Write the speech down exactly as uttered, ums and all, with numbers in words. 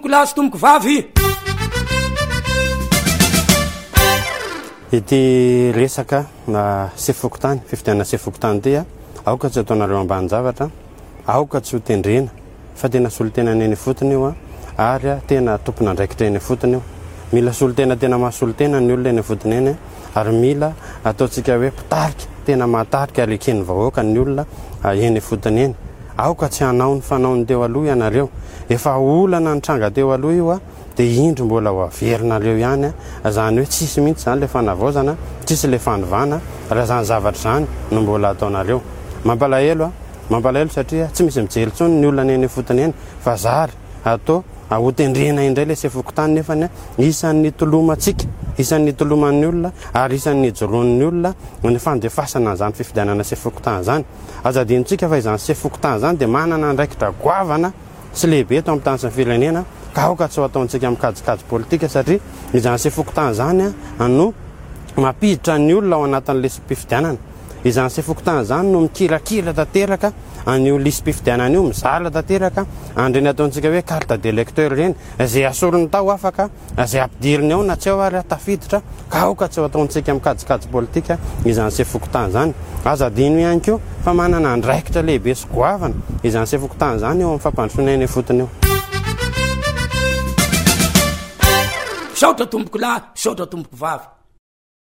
lahy sy tomboko vavy. Ity resaka na sefokotany fifidianana sefokotany ty a aoka tsy ataonareo ambany zavatra, aoka tsy ho tendrena fa tena solotena neny fotony io a ary a tena tompona andraikitra eny fotony io. Mila solotena tena mahasolotena ny olona eny fotony eny ary mila ataontsika hoe pitarika tena mahatarika ary eken'ny vahoaka ny olona eny fotony eny. Aoka tsy hanao ny fanaony teo aloha ianareo, efa olana ny tranga teo aloha io a dia indro mbola ho averinareo ihany a, zany hoe tsisy mihitsy zany le fanavaozana, tsisy le fanovana raha zany zavatra zany no mbola ataonareo. Mampalahelo a, mampalahelo satria tsy misy mijery tsony ny olona eny fotony eny fa zary atao hotendrena indray le sefokotany nefany isan'ny tolomantsika, isan'ny toloman'ny olona ary isan'ny joroan'ny olona ny fandefasana zany fifidianana sefokotany zany. Azadintsika fa izany sefokotany zany dia manana andraikitra goavana sy lehibe eto amin'ny tany sy ny firenena ka aoka tsy ho ataontsika amin'ny kajikajy politika satria izany sefokotany zany a no mampiditra ny olona ao anatin'le mpifidianana. Izany sefokotany zany no mikirakira tanteraka an'io lisam-pifidianana io, mizala tanteraka andreny ataontsika hoe carte d'électeur reny izay asorony tao afaka izay ampidiriny ao na tsy ao ary tafiditra ka aoka tsy ho ataontsika amin'ny kajikajy politika izany sefokotany zany. Azadino ihany koa fa manana andraikitra lehibe sy goavana izany sefokotany zany eo amin'ny fampandrosoana eny fotony eo. Saotra tomboko lahy, saotra tomboko vavy.